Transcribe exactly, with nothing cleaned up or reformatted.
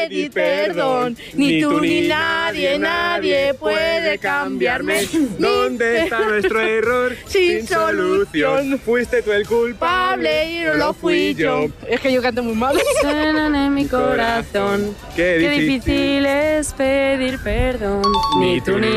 pedir perdón. Ni tú ni nadie, nadie puede cambiarme. ¿Dónde está nuestro error? Sin solución. Fuiste tú el culpable Y no lo fui yo. Es que yo canto muy mal. Suenan en mi corazón. Qué Qué difícil. difícil es pedir perdón. Ni tú ni